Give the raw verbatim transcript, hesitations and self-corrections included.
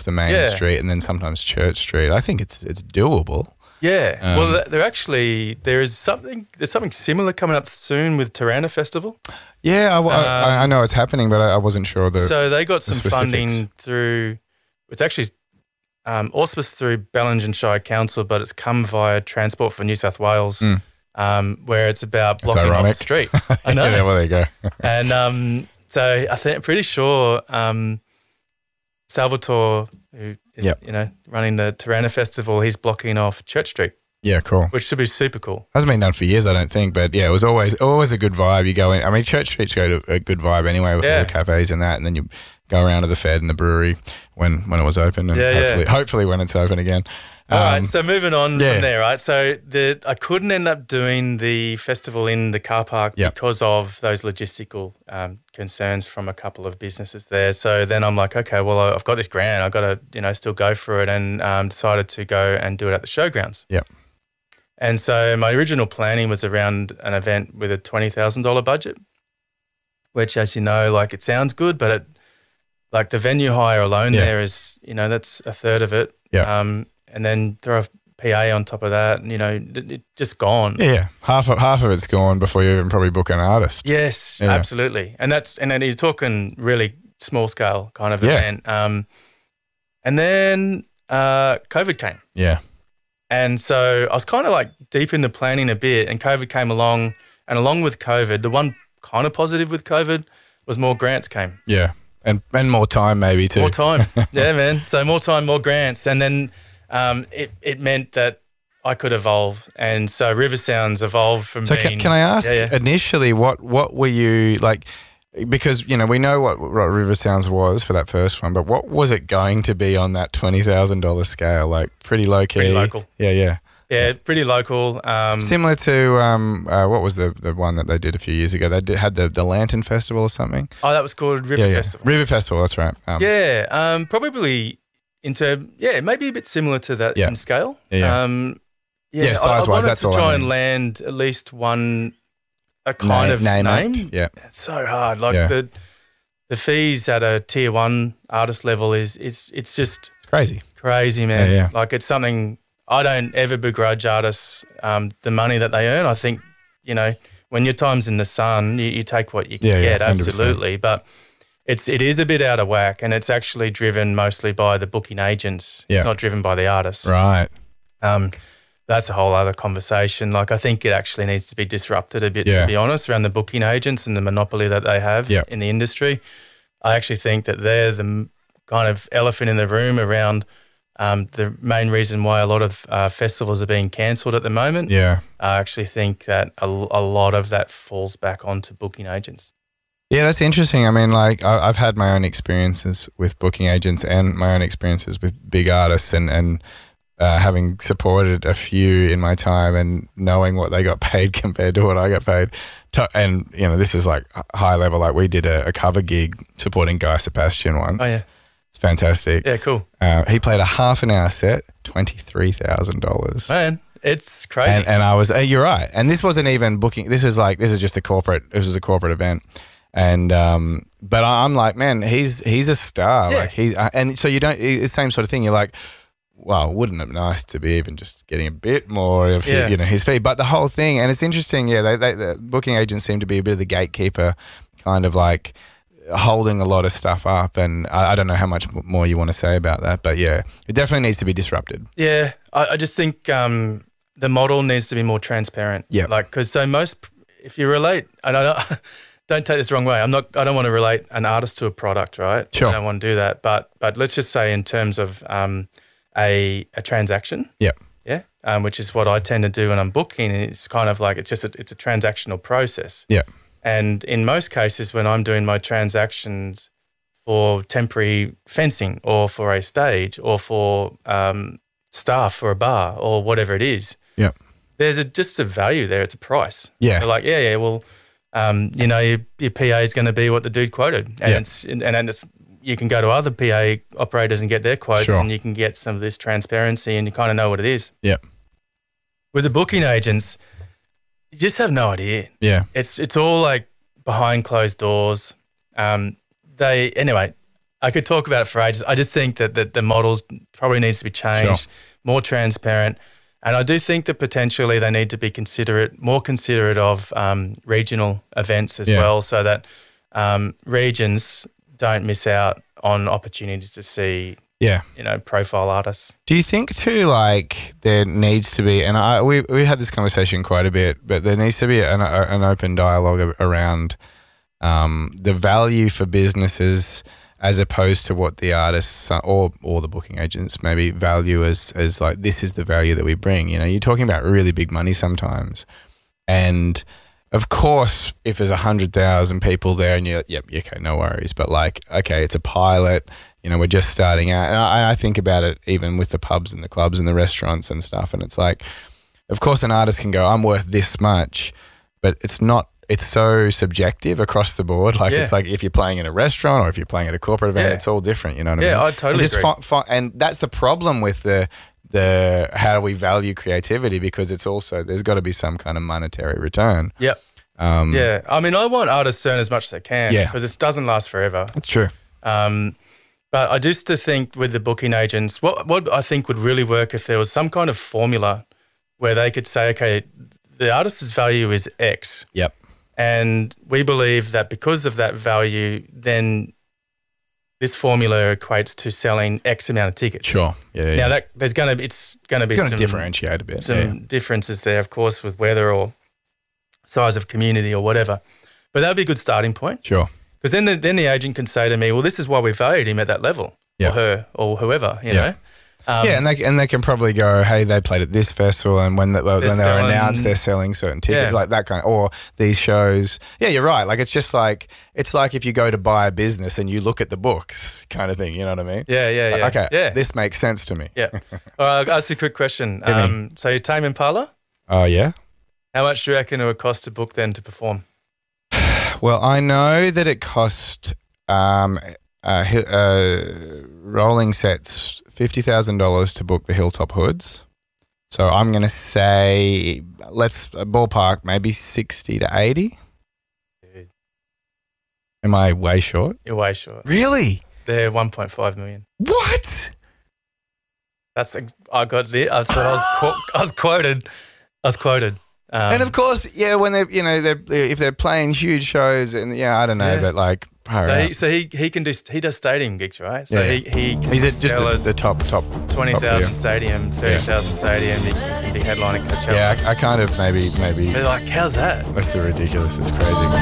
off the main Yeah. street, and then sometimes Church Street. I think it's it's doable. Yeah. Um, well, they're actually there is something there's something similar coming up soon with Tirana Festival. Yeah, I, I, Um, I know it's happening, but I, I wasn't sure the. So they got the some funding through. It's actually um, auspiced through Bellingen Shire Council, but it's come via Transport for New South Wales, Mm. um, where it's about It's blocking off ironic. the street. I know. yeah, well, there you go. And um, so I think I'm pretty sure um, Salvatore, who is Yep. you know running the Tirana Festival, he's blocking off Church Street, Yeah, cool. which should be super cool. Hasn't been done for years, I don't think, but yeah, it was always always a good vibe. You go in. I mean, Church Street's got a, a good vibe anyway with Yeah. all the cafes and that, and then you go around to the Fed and the brewery when when it was open, and Yeah, yeah. hopefully hopefully when it's open again. All Um, right, so moving on yeah. from there, right? So the I couldn't end up doing the festival in the car park Yep. because of those logistical um, concerns from a couple of businesses there. So then I'm like, okay, well, I've got this grant, I've got to you know still go for it, and um, decided to go and do it at the showgrounds. Yep. And so my original planning was around an event with a twenty thousand dollar budget, which, as you know, like it sounds good, but it like the venue hire alone Yeah. there is you know that's a third of it. Yeah. Um, and then throw a P A on top of that, and, you know, it, it just gone. Yeah, half of, half of it's gone before you even probably book an artist. Yes, Yeah. absolutely. And that's and then you're talking really small scale kind of Yeah. event. Um, and then uh, COVID came, Yeah, and so I was kind of like deep into planning a bit, and COVID came along, and along with COVID, the one kind of positive with COVID was more grants came. yeah, and and more time maybe too. More time, yeah, man. So more time, more grants, and then um, it it meant that I could evolve, and so River Sounds evolved from So being. can, can I ask Yeah, yeah. initially what what were you like? Because you know we know what, what River Sounds was for that first one, but what was it going to be on that twenty thousand dollar scale? Like pretty low key, Pretty local. Yeah, yeah. Yeah, pretty local. Um, Similar to um, uh, what was the the one that they did a few years ago? They did, had the the Lantern Festival or something. oh, that was called River yeah, yeah. Festival. River Festival. That's right. Um, Yeah, um, probably into yeah, maybe a bit similar to that Yeah. in scale. Yeah, yeah. Um, yeah, Yeah, I- I, size-wise, wanted that's to all I try mean. and land at least one a kind name, of name, name. act. Yeah, It's so hard. Like Yeah. the the fees at a tier one artist level is it's it's just it's crazy. crazy, man. Yeah, yeah. Like it's something I don't ever begrudge artists um, the money that they earn. I think you know when your time's in the sun, you, you take what you can Yeah, yeah, get, one hundred percent. absolutely. But it's it is a bit out of whack, and it's actually driven mostly by the booking agents. Yeah. It's not driven by the artists. Right. Um, that's a whole other conversation. Like I think it actually needs to be disrupted a bit, Yeah. to be honest, around the booking agents and the monopoly that they have Yeah. in the industry. I actually think that they're the m- kind of elephant in the room around um, the main reason why a lot of uh, festivals are being cancelled at the moment. Yeah. I actually think that a, a lot of that falls back onto booking agents. Yeah, that's interesting. I mean, like I, I've had my own experiences with booking agents and my own experiences with big artists, and and uh, having supported a few in my time and knowing what they got paid compared to what I got paid. To, and you know, this is like high level. Like we did a, a cover gig supporting Guy Sebastian once. Oh, yeah. It's fantastic. Yeah, cool. Uh, he played a half an hour set, twenty three thousand dollars. Man, it's crazy. And, and I was, uh, you're right. And this wasn't even booking. This was like, this is just a corporate, this was a corporate event. And, um, but I- I'm like, man, he's, he's a star. Yeah. Like he's, uh, and so you don't, it's the same sort of thing. You're like, well, wouldn't it be nice to be even just getting a bit more of, Yeah. his, you know, his fee, but the whole thing. And it's interesting. Yeah. They, they, the booking agents seem to be a bit of the gatekeeper, kind of like holding a lot of stuff up. And I, I don't know how much more you want to say about that, but yeah, it definitely needs to be disrupted. Yeah, I, I just think um, the model needs to be more transparent. Yeah. like because so most, if you relate, and I don't, don't take this the wrong way. I'm not. I don't want to relate an artist to a product, right? Sure. I don't want to do that. But but let's just say in terms of um, a a transaction. Yeah. Yeah, um, which is what I tend to do when I'm booking. It's kind of like it's just a, it's a transactional process. Yeah. And in most cases, when I'm doing my transactions for temporary fencing or for a stage or for um, staff for a bar or whatever it is, Yeah. there's a, just a value there. It's a price. Yeah. They're like, yeah, yeah, well, um, you know, your, your P A is going to be what the dude quoted. And, Yeah. it's, and, and it's, you can go to other P A operators and get their quotes Sure. and you can get some of this transparency and you kind of know what it is. Yeah. With the booking agents, you just have no idea. Yeah. It's it's all like behind closed doors. Um, they anyway. I could talk about it for ages. I just think that, that the models probably needs to be changed, Sure. more transparent. And I do think that potentially they need to be considerate, more considerate of um, regional events as Yeah. well, so that um, regions don't miss out on opportunities to see, Yeah. you know, profile artists. Do you think too, like there needs to be, and I we we had this conversation quite a bit, but there needs to be an an open dialogue around um, the value for businesses as opposed to what the artists or or the booking agents maybe value as as like, this is the value that we bring. You know, you're talking about really big money sometimes, and of course, if there's a hundred thousand people there, and you're like, yep, okay, no worries, but like, okay, it's a pilot. You know, we're just starting out. And I, I think about it even with the pubs and the clubs and the restaurants and stuff. And it's like, of course, an artist can go, I'm worth this much, but it's not, it's so subjective across the board. Like, Yeah. it's like if you're playing in a restaurant or if you're playing at a corporate event, Yeah. it's all different. You know what I Yeah, mean? I totally And just agree. fi- fi- and that's the problem with the, the how do we value creativity, because it's also, there's got to be some kind of monetary return. Yep. Um, Yeah. I mean, I want artists to earn as much as they can, Yeah. because it doesn't last forever. It's true. Um, but I just to think with the booking agents, what what I think would really work if there was some kind of formula where they could say, okay, the artist's value is X, Yep. and we believe that because of that value, then this formula equates to selling X amount of tickets. Sure. Yeah. yeah. Now that there's going to it's going to be it's going some to differentiate a bit. some yeah. differences there, of course, with weather or size of community or whatever, but that would be a good starting point. Sure. Because then the, then the agent can say to me, well, this is why we valued him at that level, Yeah. or her, or whoever, you Yeah. know. Um, Yeah, and they and they can probably go, hey, they played at this festival, and when, the, when they're selling- announced, they're selling certain tickets, Yeah. like that kind of, or these shows. Yeah, you're right. Like, it's just like, it's like if you go to buy a business and you look at the books kind of thing, you know what I mean? Yeah, yeah, yeah. Like, okay, yeah. this makes sense to me. yeah. All right, I'll ask you a quick question. Hit me. Um, so Tame Impala, Oh, yeah? how much do you reckon it would cost to book then to perform? Well, I know that it cost um, uh, hi- uh, rolling sets fifty thousand dollars to book the Hilltop Hoods. So I'm going to say, let's uh, ballpark, maybe sixty to eighty. Dude, Am I way short? you're way short. Really? They're one point five million. What? That's ex- I got the. That's what I was. Qu- I was quoted. I was quoted. Um, And of course, yeah, when they're, you know, they're, if they're playing huge shows, and yeah, I don't know, Yeah. but like, far so out. he, so he he can do he does stadium gigs, right? So Yeah. he he can He's at just sell the, a the top, top, twenty top thousand deal. stadium, thirty thousand stadium. He can be headlining Coachella. Yeah, I, I kind of maybe, maybe, They're like, how's that? that's so ridiculous. It's crazy.